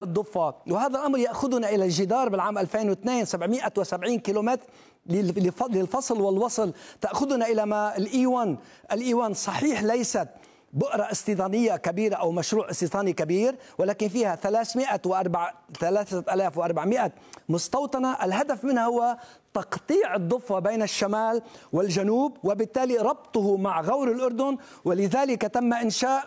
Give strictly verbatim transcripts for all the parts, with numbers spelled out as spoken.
الضفة، وهذا الأمر يأخذنا إلى الجدار بالعام ألفين واثنين سبعمئة وسبعين كيلومتر للفصل والوصل، تأخذنا إلى ما الإي واحد. الإي واحد صحيح ليست بؤرة استيطانية كبيرة أو مشروع استيطاني كبير، ولكن فيها ثلاثة آلاف وأربعمئة مستوطنة. الهدف منها هو تقطيع الضفة بين الشمال والجنوب، وبالتالي ربطه مع غور الأردن، ولذلك تم إنشاء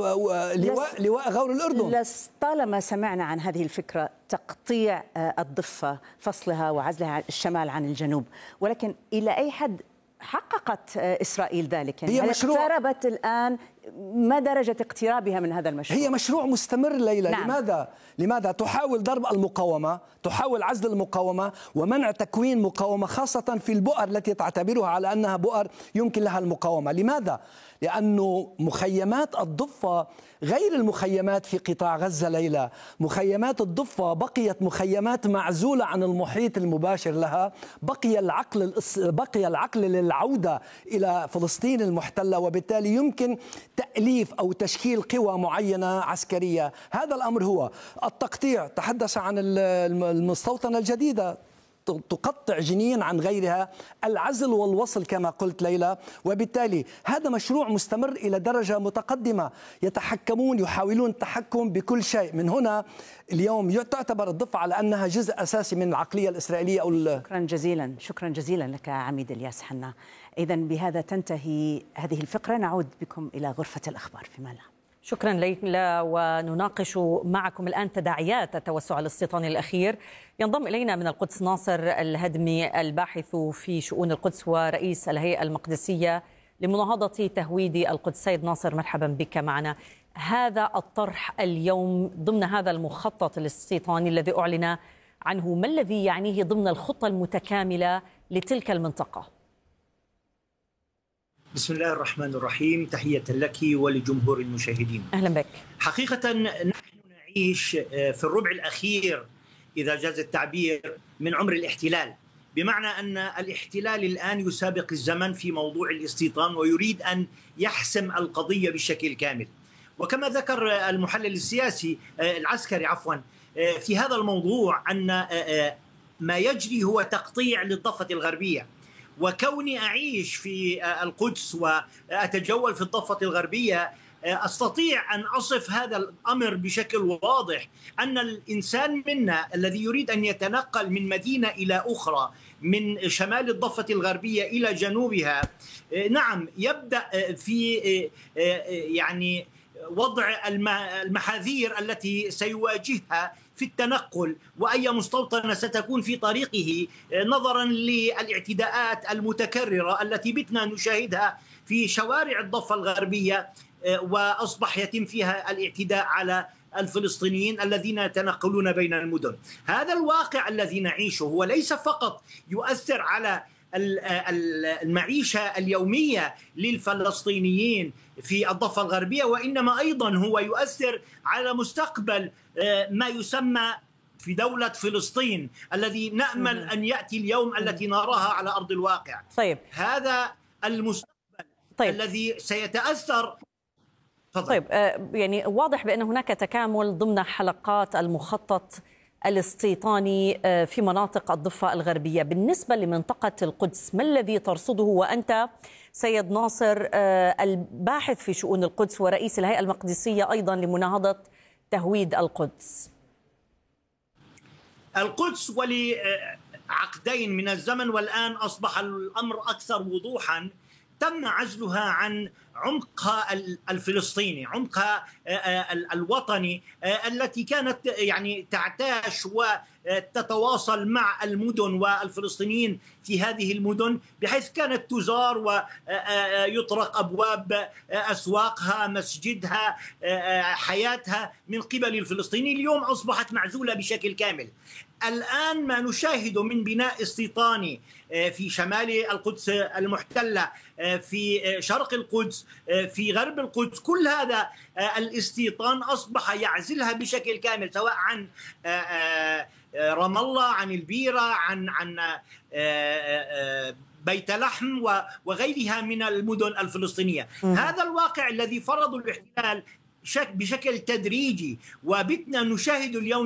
لواء, لواء غور الأردن. طالما سمعنا عن هذه الفكرة، تقطيع الضفة، فصلها وعزلها الشمال عن الجنوب، ولكن إلى أي حد حققت إسرائيل ذلك؟ يعني هي مشروع اقتربت الآن، ما درجة اقترابها من هذا المشروع؟ هي مشروع مستمر ليلى. نعم. لماذا؟ لماذا تحاول ضرب المقاومة، تحاول عزل المقاومة ومنع تكوين مقاومة، خاصة في البؤر التي تعتبرها على أنها بؤر يمكن لها المقاومة. لماذا؟ لأنه مخيمات الضفة غير المخيمات في قطاع غزة ليلى. مخيمات الضفة بقيت مخيمات معزولة عن المحيط المباشر لها، بقي العقل بقي العقل للعودة إلى فلسطين المحتلة، وبالتالي يمكن تأليف أو تشكيل قوى معينة عسكرية. هذا الأمر هو التقطيع. تحدث عن المستوطنة الجديدة، تقطع جنين عن غيرها، العزل والوصل كما قلت ليلى، وبالتالي هذا مشروع مستمر إلى درجة متقدمة. يتحكمون، يحاولون التحكم بكل شيء. من هنا اليوم تعتبر الضفة على أنها جزء أساسي من العقلية الإسرائيلية. أو شكرا جزيلا، شكرا جزيلا لك عميد الياس حنا. إذا بهذا تنتهي هذه الفقرة، نعود بكم إلى غرفة الأخبار في مالا. شكرا ليلى، ونناقش معكم الآن تداعيات التوسع الاستيطاني الأخير. ينضم إلينا من القدس ناصر الهدمي، الباحث في شؤون القدس ورئيس الهيئة المقدسية لمناهضة تهويد القدس. سيد ناصر، مرحبا بك معنا. هذا الطرح اليوم ضمن هذا المخطط الاستيطاني الذي أعلن عنه، ما الذي يعنيه ضمن الخطة المتكاملة لتلك المنطقة؟ بسم الله الرحمن الرحيم، تحية لك ولجمهور المشاهدين. أهلا بك. حقيقة نحن نعيش في الربع الأخير، إذا جاز التعبير، من عمر الاحتلال، بمعنى أن الاحتلال الآن يسابق الزمن في موضوع الاستيطان ويريد أن يحسم القضية بشكل كامل. وكما ذكر المحلل السياسي العسكري عفوا في هذا الموضوع، أن ما يجري هو تقطيع للضفة الغربية. وكوني أعيش في القدس وأتجول في الضفة الغربية، أستطيع أن أصف هذا الأمر بشكل واضح، أن الإنسان منا الذي يريد أن يتنقل من مدينة إلى أخرى، من شمال الضفة الغربية إلى جنوبها، نعم يبدأ في يعني وضع المحاذير التي سيواجهها في التنقل، وأي مستوطنة ستكون في طريقه، نظرا للاعتداءات المتكررة التي بتنا نشاهدها في شوارع الضفة الغربية، وأصبح يتم فيها الاعتداء على الفلسطينيين الذين يتنقلون بين المدن. هذا الواقع الذي نعيشه هو ليس فقط يؤثر على المعيشة اليومية للفلسطينيين في الضفة الغربية، وإنما أيضا هو يؤثر على مستقبل ما يسمى في دولة فلسطين الذي نأمل أن يأتي اليوم التي نراها على أرض الواقع. طيب. هذا المستقبل طيب. الذي سيتأثر. فضل. طيب، يعني واضح بأن هناك تكامل ضمن حلقات المخطط الاستيطاني في مناطق الضفة الغربية. بالنسبة لمنطقة القدس، ما الذي ترصده وأنت سيد ناصر الباحث في شؤون القدس ورئيس الهيئة المقدسية أيضا لمناهضة تهويد القدس؟ القدس ولعقدين من الزمن والآن أصبح الأمر أكثر وضوحا، تم عزلها عن عمقها الفلسطيني، عمقها الوطني التي كانت يعني تعتاش وتتواصل مع المدن والفلسطينيين في هذه المدن، بحيث كانت تزار ويطرق أبواب أسواقها، مسجدها، حياتها من قبل الفلسطينيين. اليوم أصبحت معزولة بشكل كامل. الآن ما نشاهده من بناء استيطاني في شمال القدس المحتلة، في شرق القدس، في غرب القدس، كل هذا الاستيطان أصبح يعزلها بشكل كامل، سواء عن رام الله، عن البيرة، عن عن بيت لحم وغيرها من المدن الفلسطينية. هذا الواقع الذي فرضه الاحتلال بشكل تدريجي، وبتنا نشاهد اليوم